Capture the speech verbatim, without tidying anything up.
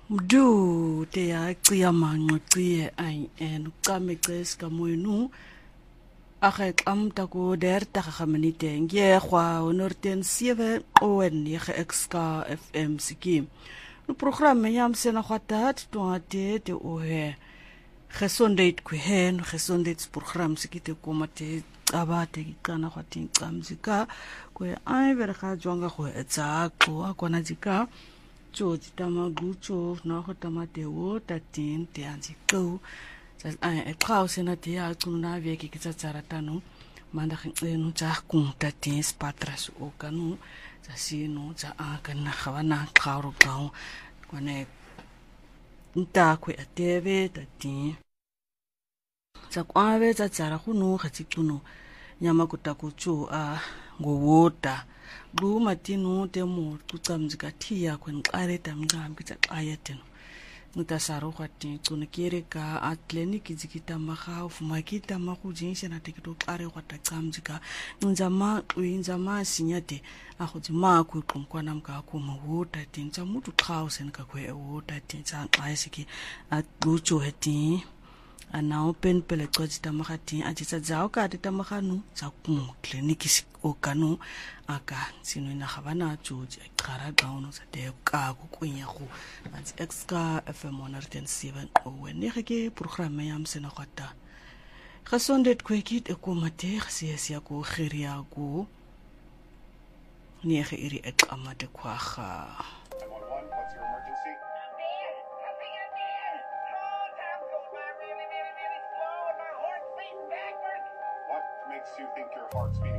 Mdu te a cia mangotie ai en kame kres kamoinu age kam tako der tagamenite ngie kwa onorten sewe o en nege X K F M siki. No programme yam sena khatat to ate te o he gesondheid ku hen gesondheids program siki te komate abate kana khatin kamzika ku ai verga jonga ku etsa ko akona jika cho tama gucho na ho tama te o tatin te anzi ko sa ai e khao sena te a kuna ve ki kitsa tsara tano manda khenu tsa ku tatin spatras o kanu sa sino tsa a kana khawana kharo kao kone nta ku ateve tatin tsa kwawe tsa tsara khunu khatsi kuno nyama kutakucho a ngowota bu matinu te mo kutsamzika thia kwen qare tamngam kitsa qayateno mutasaro khati tsune kere ka a clinic zikita makha ufumakita makujinshi na tekito qare khata tsamzika nzama uinzama sinyate a khutsi ma ku qumkwana mka ku mawota tinza mutu khausen ka kwe wota tinza qaisiki a lucho heti ana open pele tsoji tamakati ajitsa zao ka te tamakanu za ku clinic o kanu aka sino ina khabana tsoji qara gaono za te ka ku kunya go at X K F M one oh seven o wene ke programme yam sena khata gesondheid kwekit e ko mate gesies ya ko khiria go nege iri ek amate kwaga. You think your heart's beating